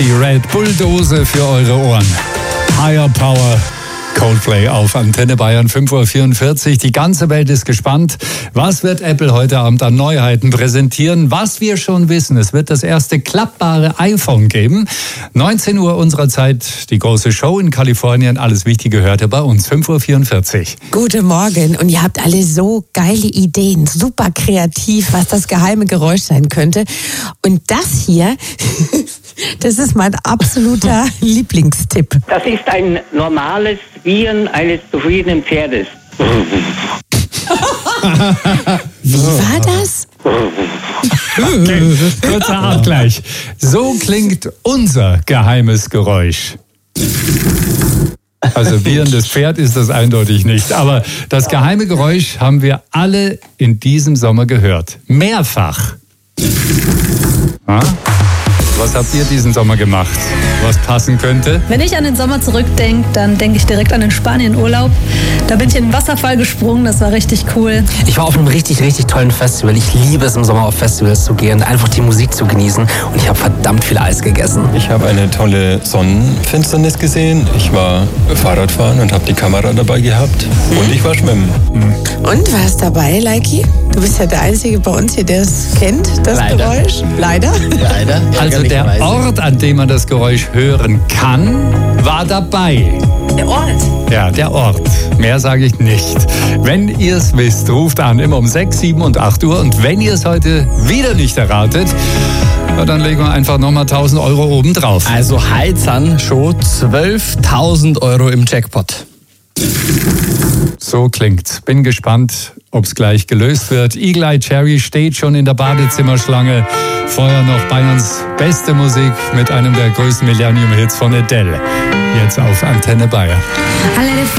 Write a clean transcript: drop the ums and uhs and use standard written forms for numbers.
die Red Bull-Dose für eure Ohren. Higher Power. Coldplay auf Antenne Bayern, 5:44 Uhr. Die ganze Welt ist gespannt. Was wird Apple heute Abend an Neuheiten präsentieren? Was wir schon wissen, es wird das erste klappbare iPhone geben. 19 Uhr unserer Zeit, die große Show in Kalifornien. Alles Wichtige hört ihr bei uns, 5:44 Uhr. Guten Morgen und ihr habt alle so geile Ideen, super kreativ, was das geheime Geräusch sein könnte. Und das hier, das ist mein absoluter Lieblingstipp. Das ist ein normales Wiehern eines zufriedenen Pferdes. Wie war das? Okay, kurzer Abgleich. So klingt unser geheimes Geräusch. Also wieherndes Pferd ist das eindeutig nicht. Aber das geheime Geräusch haben wir alle in diesem Sommer gehört. Mehrfach. Was habt ihr diesen Sommer gemacht, was passen könnte? Wenn ich an den Sommer zurückdenke, dann denke ich direkt an den Spanien-Urlaub. Da bin ich in den Wasserfall gesprungen, das war richtig cool. Ich war auf einem richtig toller Festival. Ich liebe es, im Sommer auf Festivals zu gehen, einfach die Musik zu genießen. Und ich habe verdammt viel Eis gegessen. Ich habe eine tolle Sonnenfinsternis gesehen. Ich war Fahrradfahren und habe die Kamera dabei gehabt. Und ich war schwimmen. Und warst dabei, Leiki? Du bist ja der Einzige bei uns hier, der es kennt, das Leider. Geräusch. Leider? Leider. Also der Ort, an dem man das Geräusch hören kann, war dabei. Der Ort. Ja, der Ort. Mehr sage ich nicht. Wenn ihr es wisst, ruft an, immer um 6, 7 und 8 Uhr. Und wenn ihr es heute wieder nicht erratet, na, dann legen wir einfach nochmal 1.000 Euro oben drauf. Also heizern schon 12.000 Euro im Jackpot. So klingt's. Bin gespannt, ob es gleich gelöst wird. Eagle Eye Cherry steht schon in der Badezimmerschlange. Vorher noch Bayerns beste Musik mit einem der größten Millennium-Hits von Adele. Jetzt auf Antenne Bayern. Alle